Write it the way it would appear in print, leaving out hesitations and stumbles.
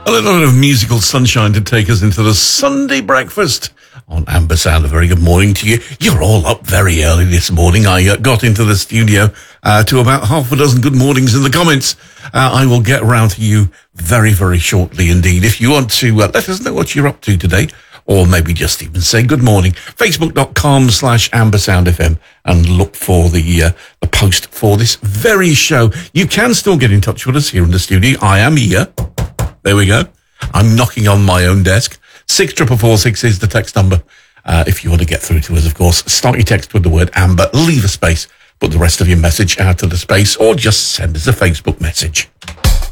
A little bit of musical sunshine to take us into the Sunday breakfast on Amber Sound. A very good morning to you. You're all up very early this morning. I got into the studio to about half a dozen good mornings in the comments. I will get around to you very, very shortly indeed. If you want to let us know what you're up to today, or maybe just even say good morning, facebook.com/AmberSoundFM and look for the post for this very show. You can still get in touch with us here in the studio. I am here. There we go. I'm knocking on my own desk. 64446 is the text number. If you want to get through to us, of course, start your text with the word Amber, leave a space, put the rest of your message out of the space, or just send us a Facebook message.